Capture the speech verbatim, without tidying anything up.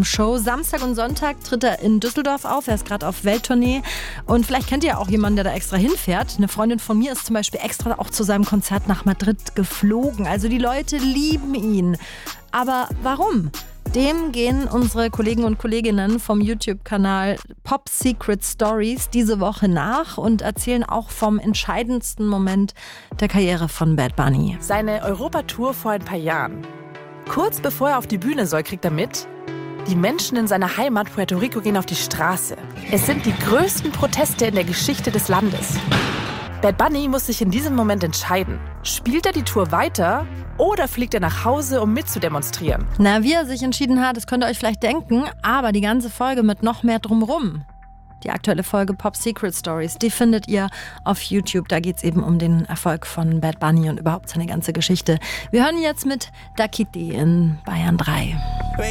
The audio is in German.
Show. Samstag und Sonntag tritt er in Düsseldorf auf. Er ist gerade auf Welttournee. Und vielleicht kennt ihr ja auch jemanden, der da extra hinfährt. Eine Freundin von mir ist zum Beispiel extra auch zu seinem Konzert nach Madrid geflogen. Also die Leute lieben ihn. Aber warum? Dem gehen unsere Kollegen und Kolleginnen vom YouTube-Kanal Pop Secret Stories diese Woche nach und erzählen auch vom entscheidendsten Moment der Karriere von Bad Bunny. Seine Europatour vor ein paar Jahren. Kurz bevor er auf die Bühne soll, kriegt er mit, die Menschen in seiner Heimat Puerto Rico gehen auf die Straße. Es sind die größten Proteste in der Geschichte des Landes. Bad Bunny muss sich in diesem Moment entscheiden. Spielt er die Tour weiter oder fliegt er nach Hause, um mitzudemonstrieren? Na, wie er sich entschieden hat, das könnt ihr euch vielleicht denken, aber die ganze Folge mit noch mehr drumrum. Die aktuelle Folge Pop Secret Stories, die findet ihr auf YouTube. Da geht es eben um den Erfolg von Bad Bunny und überhaupt seine ganze Geschichte. Wir hören jetzt mit Dakiti in Bayern drei.